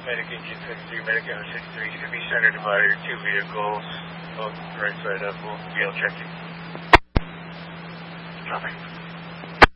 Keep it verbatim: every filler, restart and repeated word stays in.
Medic engine fifty-three, Medic N sixty-three, should be center divider, two vehicles, both right side up, both wheel checking. Copy.